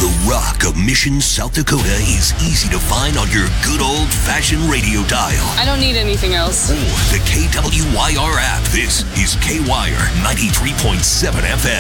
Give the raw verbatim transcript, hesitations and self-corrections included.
The rock of Mission, South Dakota is easy to find on your good old-fashioned radio dial. I don't need anything else. Or the K W Y R app. This is K-Wire ninety-three point seven F M.